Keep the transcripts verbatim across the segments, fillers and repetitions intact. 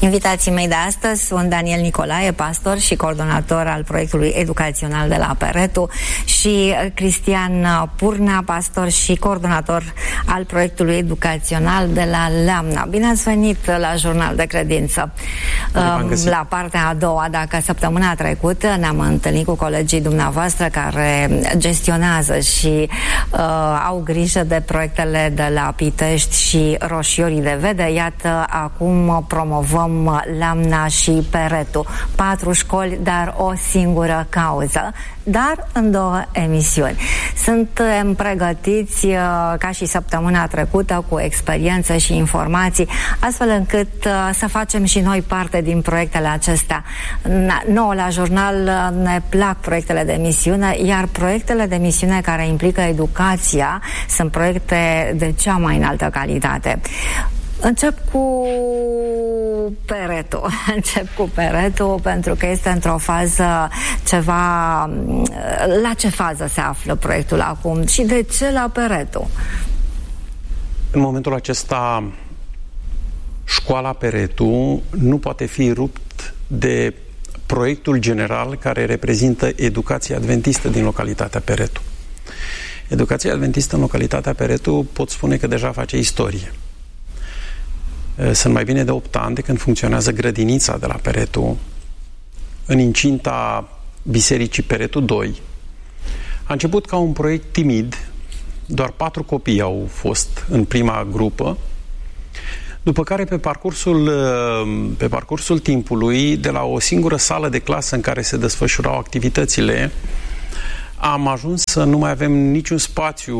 Invitații mei de astăzi sunt Daniel Nicolae, pastor și coordonator al proiectului educațional de la Peretu, și Cristian Purnea, pastor și coordonator al proiectului educațional de la Leamna. Bine ați venit la Jurnal de Credință. La partea a doua, dacă săptămâna trecută ne-am întâlnit cu colegii dumneavoastră care gestionează și uh, au grijă de proiectele de la Pitești și Roșiorii de Vede, iată, acum promovăm Leamna și Peretu. Patru școli, dar o singură cauză, dar în două emisiuni. Suntem pregătiți uh, ca și săptămâna trecută, cu experiență și informații, astfel încât uh, să facem și noi parte din proiectele acestea. Nouă la Jurnal uh, ne plac proiectele de emisiune, iar proiectele de emisiune care implică educația sunt proiecte de cea mai înaltă calitate. Încep cu Peretu. Încep cu Peretu pentru că este într-o fază ceva... La ce fază se află proiectul acum și de ce la Peretu? În momentul acesta, școala Peretu nu poate fi rupt de proiectul general care reprezintă educația adventistă din localitatea Peretu. Educația adventistă în localitatea Peretu, pot spune că deja face istorie. Sunt mai bine de opt ani de când funcționează grădinița de la Peretu, în incinta Bisericii Peretu doi. A început ca un proiect timid, doar patru copii au fost în prima grupă, după care pe parcursul, pe parcursul timpului, de la o singură sală de clasă în care se desfășurau activitățile, am ajuns să nu mai avem niciun spațiu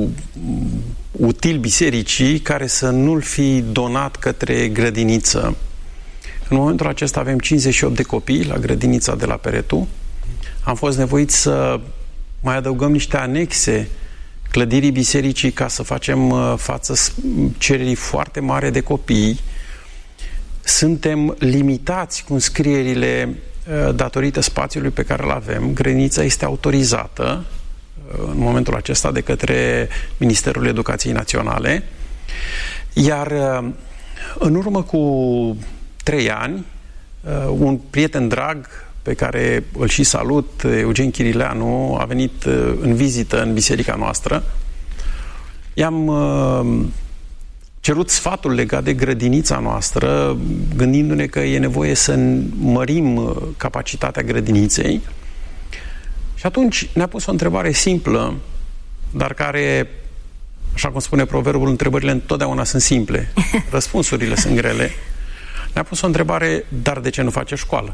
util bisericii care să nu-l fi donat către grădiniță. În momentul acesta avem cincizeci și opt de copii la grădinița de la Peretu. Am fost nevoiți să mai adăugăm niște anexe clădirii bisericii ca să facem față cererii foarte mare de copii. Suntem limitați cu înscrierile datorită spațiului pe care îl avem. Grădinița este autorizată în momentul acesta de către Ministerul Educației Naționale, iar în urmă cu trei ani, un prieten drag pe care îl și salut, Eugen Chirileanu, a venit în vizită în biserica noastră. I-am cerut sfatul legat de grădinița noastră, gândindu-ne că e nevoie să mărim capacitatea grădiniței. Și atunci ne-a pus o întrebare simplă, dar care, așa cum spune proverbul, întrebările întotdeauna sunt simple. Răspunsurile sunt grele. Ne-a pus o întrebare, dar de ce nu face școală?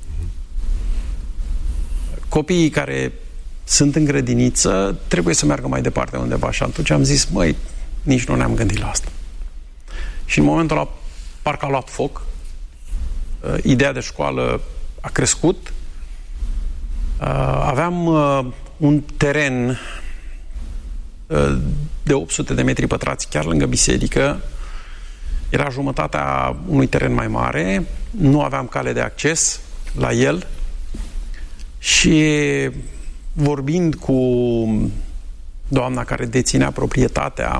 Copiii care sunt în grădiniță trebuie să meargă mai departe undeva. Și atunci am zis, măi, nici nu ne-am gândit la asta. Și în momentul ăla, parcă a luat foc, uh, ideea de școală a crescut, uh, aveam uh, un teren uh, de opt sute de metri pătrați chiar lângă biserică, era jumătatea unui teren mai mare, nu aveam cale de acces la el și vorbind cu doamna care deținea proprietatea,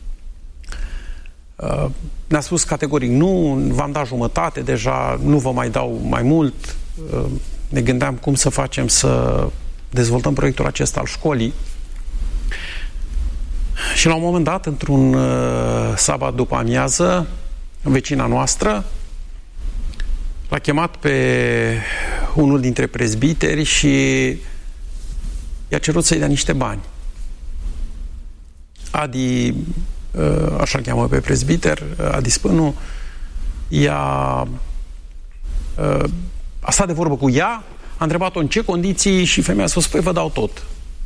Uh, ne-a spus categoric, nu, v-am dat jumătate, deja nu vă mai dau mai mult. Uh, ne gândeam cum să facem să dezvoltăm proiectul acesta al școlii. Și la un moment dat, într-un uh, sabat după amiază, vecina noastră l-a chemat pe unul dintre prezbiteri și i-a cerut să-i dea niște bani. Adi, așa cheamă pe prezbiter, Adi Spânu, ea a stat de vorbă cu ea, a întrebat-o în ce condiții și femeia a spus, păi vă dau tot.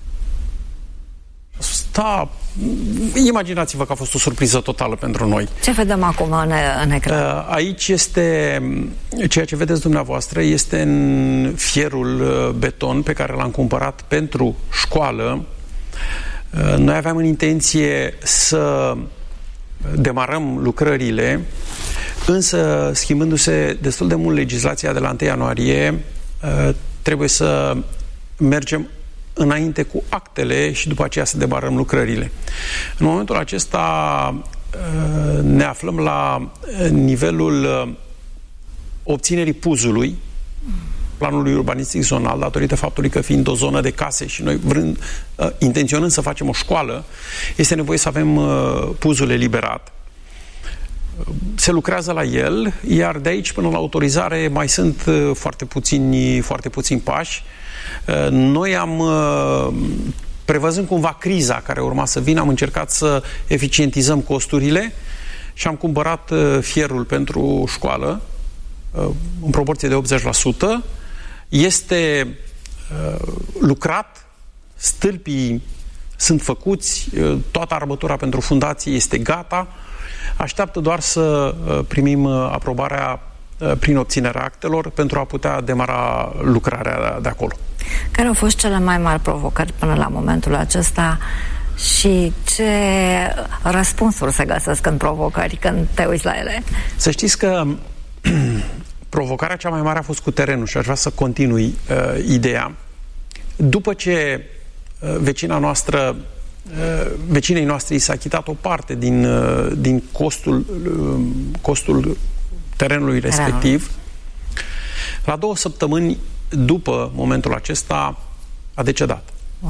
A spus, da, imaginați-vă că a fost o surpriză totală pentru noi. Ce vedem acum în, în ecran? Aici este, ceea ce vedeți dumneavoastră, este în fierul beton pe care l-am cumpărat pentru școală. Noi aveam în intenție să demarăm lucrările, însă, schimbându-se destul de mult legislația de la întâi ianuarie, trebuie să mergem înainte cu actele și după aceea să demarăm lucrările. În momentul acesta ne aflăm la nivelul obținerii puzului, planului urbanistic zonal, datorită faptului că fiind o zonă de case și noi vrând, uh, intenționând să facem o școală, este nevoie să avem uh, puzul eliberat. Se lucrează la el, iar de aici până la autorizare mai sunt uh, foarte puțini, foarte puțini pași. Uh, noi am, uh, prevăzând cumva criza care urma să vină, am încercat să eficientizăm costurile și am cumpărat uh, fierul pentru școală uh, în proporție de optzeci la sută. Este uh, lucrat, stâlpii sunt făcuți, uh, toată armătura pentru fundație este gata. Așteaptă doar să uh, primim uh, aprobarea uh, prin obținerea actelor pentru a putea demara lucrarea de acolo. Care au fost cele mai mari provocări până la momentul acesta și ce răspunsuri se găsesc în provocări când te uiți la ele? Să știți că provocarea cea mai mare a fost cu terenul și aș vrea să continui uh, ideea. După ce uh, vecina noastră, uh, vecinei noastre s-a achitat o parte din, uh, din costul, uh, costul terenului respectiv, la două săptămâni după momentul acesta a decedat. Wow.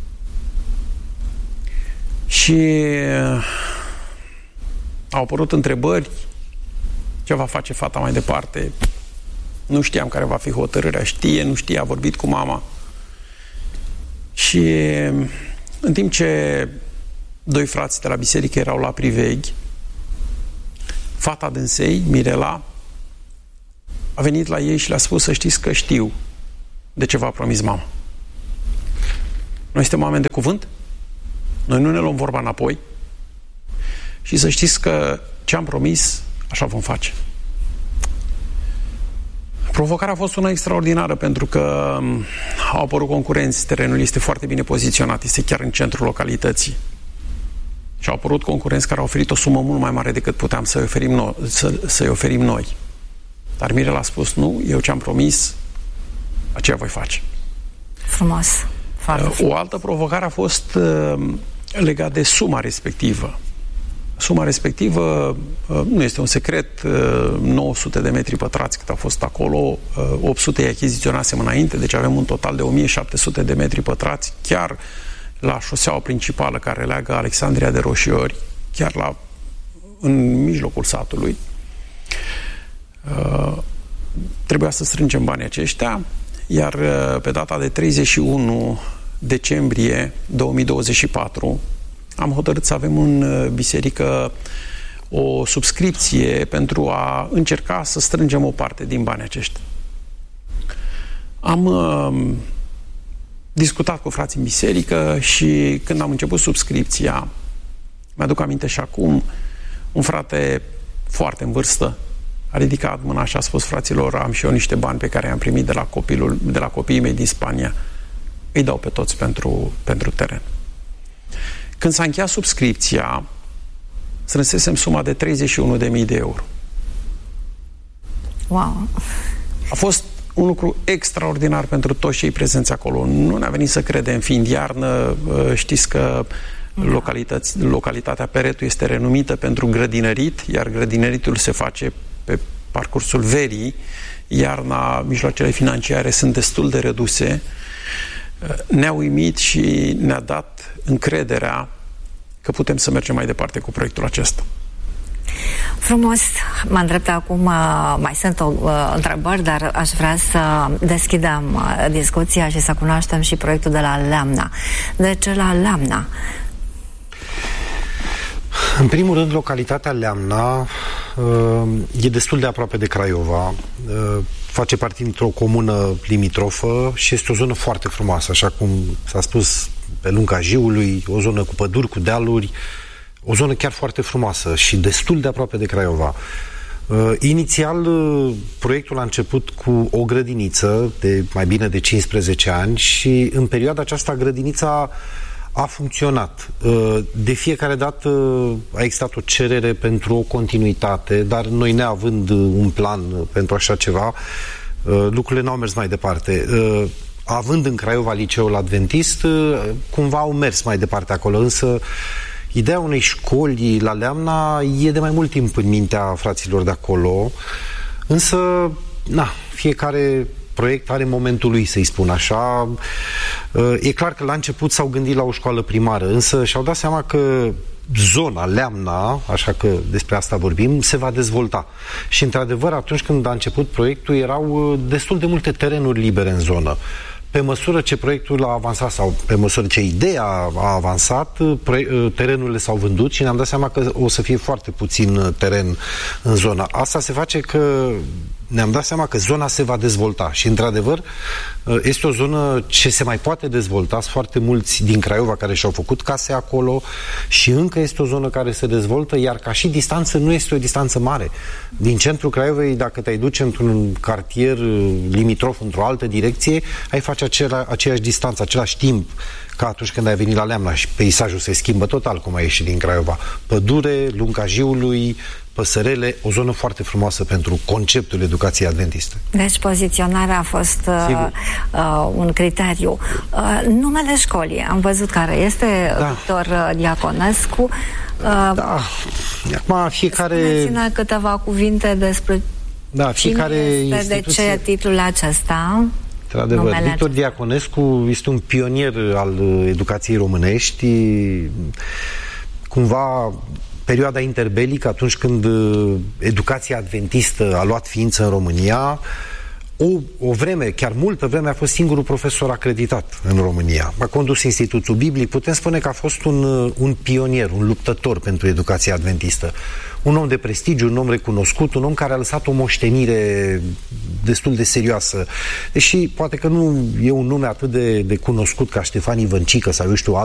Și uh, au apărut întrebări: ce va face fata mai departe? Nu știam care va fi hotărârea. Știe, nu știe, a vorbit cu mama. Și în timp ce doi frați de la biserică erau la priveghi, fata dânsei, Mirela, a venit la ei și le-a spus: să știți că știu de ce v-a promis mama. Noi suntem oameni de cuvânt, noi nu ne luăm vorba înapoi și să știți că ce am promis, așa vom face. Provocarea a fost una extraordinară pentru că au apărut concurenți, terenul este foarte bine poziționat, este chiar în centrul localității. Și au apărut concurenți care au oferit o sumă mult mai mare decât puteam să-i oferim noi. Să, să-i oferim noi. Dar Mirela a spus: nu, eu ce am promis, aceea voi face. Frumos. Foarte frumos. O altă provocare a fost uh, legat de suma respectivă. Suma respectivă nu este un secret, nouă sute de metri pătrați cât a fost acolo, opt sute îi achiziționasem înainte, deci avem un total de o mie șapte sute de metri pătrați, chiar la șoseaua principală care leagă Alexandria de Roșiori, chiar la, în mijlocul satului. Uh, trebuia să strângem banii aceștia, iar uh, pe data de treizeci și unu decembrie două mii douăzeci și patru am hotărât să avem în biserică o subscripție pentru a încerca să strângem o parte din banii aceștia. Am uh, discutat cu frații în biserică și când am început subscripția, mi-aduc aminte și acum, un frate foarte în vârstă a ridicat mâna și a spus: fraților, am și eu niște bani pe care i-am primit de la, copilul, de la copiii mei din Spania. Îi dau pe toți pentru, pentru teren. Când s-a încheiat subscripția, strânsesem suma de treizeci și unu de mii de euro. Wow! A fost un lucru extraordinar pentru toți cei prezenți acolo. Nu ne-a venit să credem, fiind iarnă, știți că localități, localitatea Peretu este renumită pentru grădinărit, iar grădinăritul se face pe parcursul verii. Iarna, mijloacele financiare sunt destul de reduse. Ne-a uimit și ne-a dat încrederea că putem să mergem mai departe cu proiectul acesta. Frumos, mă îndrept acum, mai sunt o, uh, întrebări, dar aș vrea să deschidem uh, discuția și să cunoaștem și proiectul de la Leamna. De ce la Leamna? În primul rând, localitatea Leamna uh, e destul de aproape de Craiova, uh, face parte dintr-o comună limitrofă și este o zonă foarte frumoasă, așa cum s-a spus, pe lunga Jiului, o zonă cu păduri, cu dealuri, o zonă chiar foarte frumoasă și destul de aproape de Craiova. Uh, inițial, uh, proiectul a început cu o grădiniță de mai bine de cincisprezece ani și în perioada aceasta grădinița a funcționat. Uh, de fiecare dată uh, a existat o cerere pentru o continuitate, dar noi neavând un plan pentru așa ceva, uh, lucrurile n-au mers mai departe. Uh, având în Craiova liceul adventist, uh, cumva au mers mai departe acolo, însă ideea unei școli la Leamna e de mai mult timp în mintea fraților de acolo, însă na, fiecare proiect are momentul lui, să-i spun așa. E clar că la început s-au gândit la o școală primară, însă și-au dat seama că zona, Leamna, așa că despre asta vorbim, se va dezvolta. Și într-adevăr, atunci când a început proiectul, erau destul de multe terenuri libere în zonă. Pe măsură ce proiectul a avansat sau pe măsură ce ideea a avansat, terenurile s-au vândut și ne-am dat seama că o să fie foarte puțin teren în zona. Asta se face că ne-am dat seama că zona se va dezvolta și, într-adevăr, este o zonă ce se mai poate dezvolta. Sunt foarte mulți din Craiova care și-au făcut case acolo și încă este o zonă care se dezvoltă, iar ca și distanță nu este o distanță mare. Din centrul Craiovei, dacă te-ai duce într-un cartier limitrof, într-o altă direcție, ai face acela, aceeași distanță, același timp ca atunci când ai venit la Leamna și peisajul se schimbă total cum ai ieșit din Craiova. Pădure, lunga Jiului, păsărele, o zonă foarte frumoasă pentru conceptul educației adventiste. Deci poziționarea a fost uh, uh, un criteriu. Uh, numele școlii, am văzut care este, da. Victor Diaconescu. Uh, da, acum fiecare... Spuneți-ne câteva cuvinte despre da, fiecare cine este, instituție... de ce titlul acesta. Într-adevăr, Victor acesta. Diaconescu este un pionier al educației românești. Cumva perioada interbelică, atunci când educația adventistă a luat ființă în România, o, o vreme, chiar multă vreme, a fost singurul profesor acreditat în România. A condus Institutul Biblic, putem spune că a fost un, un pionier, un luptător pentru educația adventistă. Un om de prestigiu, un om recunoscut, un om care a lăsat o moștenire destul de serioasă. Deși poate că nu e un nume atât de, de cunoscut ca Ștefan Ivăncică sau eu știu